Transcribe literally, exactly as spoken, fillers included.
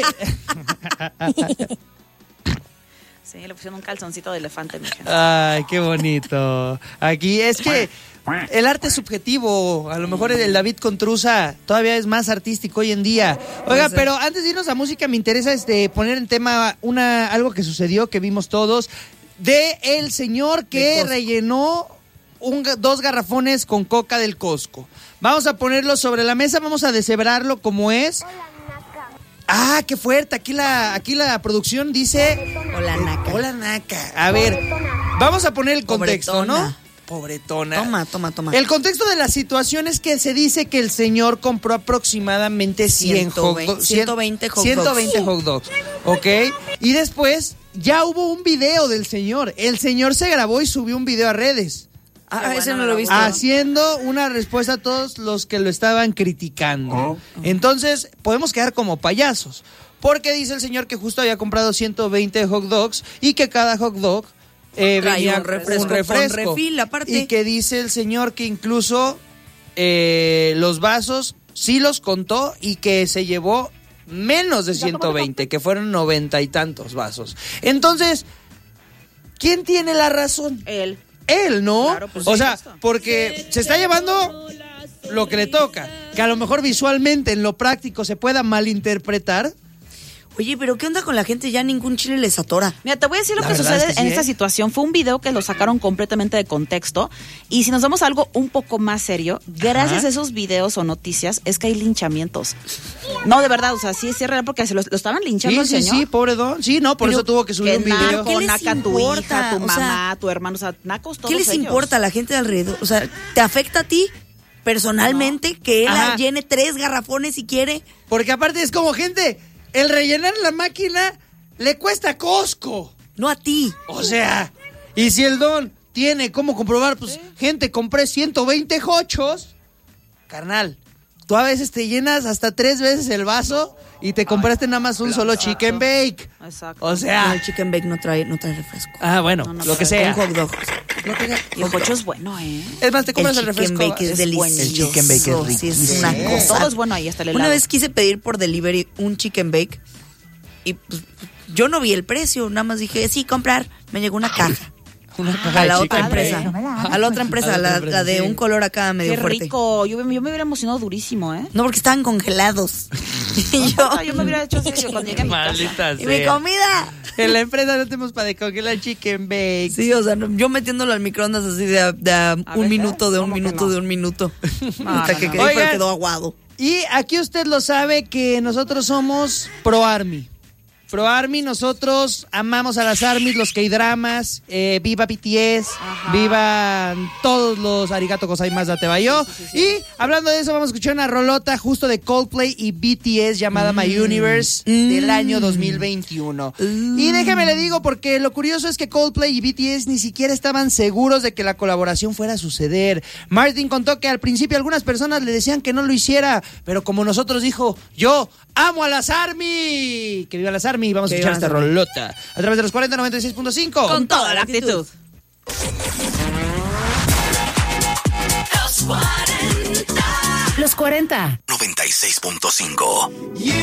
Sí, le pusieron un calzoncito de elefante, mija. Ay, qué bonito. Aquí es que el arte es subjetivo. A lo mejor el David Contruza todavía es más artístico hoy en día. Oiga, pero antes de irnos a música, me interesa este poner en tema una algo que sucedió, que vimos todos, de el señor que rellenó un, dos garrafones con coca del Costco. Vamos a ponerlo sobre la mesa, vamos a deshebrarlo como es. Ah, qué fuerte. Aquí la, aquí la producción dice... Hola, Naca. Hola, Naca. A ver, vamos a poner el contexto, Pobretona. ¿no? Pobretona. Toma, toma, toma. El contexto de la situación es que se dice que el señor compró aproximadamente cien hot dogs. ciento veinte hot dogs. ciento veinte hot dogs, ¿ok? Y después ya hubo un video del señor. El señor se grabó y subió un video a redes. Ah, Qué ese bueno, no lo he visto. Haciendo una respuesta a todos los que lo estaban criticando. Oh. Entonces, podemos quedar como payasos. Porque dice el señor que justo había comprado ciento veinte hot dogs y que cada hot dog eh, Trae venía un refresco un refresco. con refil, aparte. Y que dice el señor que incluso eh, los vasos sí los contó y que se llevó menos de ciento veinte, que fueron noventa y tantos vasos. Entonces, ¿quién tiene la razón? Él. Él, ¿no? Claro, pues o sí, sea, justo. porque se está llevando lo que le toca. Que a lo mejor visualmente, en lo práctico, se pueda malinterpretar. Oye, pero ¿qué onda con la gente? Ya ningún chile les atora. Mira, te voy a decir lo La que verdad sucede es que en sí, esta ¿eh? situación. Fue un video que lo sacaron completamente de contexto. Y si nos vamos a algo un poco más serio, gracias Ajá. a esos videos o noticias, es que hay linchamientos. No, de verdad, o sea, sí es real porque se lo, lo estaban linchando Sí, al sí, señor. sí, pobre don. Sí, no, por Pero eso tuvo que subir que un video. naco, ¿Qué les naca tu importa? hija, tu O sea, mamá, tu hermano, o sea, nacos todos ¿Qué les ellos. importa a la gente de alrededor? O sea, ¿te afecta a ti personalmente que él Ajá. llene tres garrafones si quiere? Porque aparte es como, gente, el rellenar la máquina le cuesta Costco. No a ti. O sea, y si el don tiene cómo comprobar, pues, gente, compré ciento veinte hochos, carnal, tú a veces te llenas hasta tres veces el vaso y te compraste nada más un solo chicken bake. Exacto. O No, sea, el chicken bake no trae, no trae refresco. ah, bueno, No, no, lo que pero sea. Un hot dog. Y el cocho es bueno, ¿eh? Es más, te compras el, El chicken refresco. bake es es delicioso. El chicken bake es Sí, es riquísimo. una Sí. cosa. Todo es bueno ahí, hasta el helado. Una vez quise pedir por delivery un chicken bake y pues, yo no vi el precio, nada más dije, sí, comprar. Me llegó una caja. Una caja A de la chicken otra bake. empresa. A la otra empresa, A la la, otra la de empresa, sí. un color acá medio Qué fuerte. rico. Yo, yo me hubiera emocionado durísimo, ¿eh? No, porque estaban congelados. y yo, yo me hubiera hecho así cuando llegué a mi casa. Maldita ¿y mi sea. comida? En la empresa no tenemos para congelar chicken bake. Sí, o sea, no- yo metiéndolo al microondas así de, a- de a un ver, minuto, de un ¿cómo que minuto, no? de un minuto. No, Hasta no, que no. quedó, Oigan. pero quedó aguado. Y aquí usted lo sabe que nosotros somos pro Army. Pro Army, nosotros amamos a las Armies, los K-dramas, eh, viva B T S, Ajá. vivan todos los arigato gozaimasu datebayo. Y hablando de eso, vamos a escuchar una rolota justo de Coldplay y B T S llamada My Universe del año dos mil veintiuno. Y déjeme le digo, porque lo curioso es que Coldplay y B T S ni siquiera estaban seguros de que la colaboración fuera a suceder. Martin contó que al principio algunas personas le decían que no lo hiciera, pero como nosotros dijo, yo amo a las Army. Que viva las Army. Vamos a Que escuchar viva esta las Army. rolota a través de los cuarenta noventa y seis punto cinco. Con toda la actitud. Los cuarenta. noventa y seis punto cinco.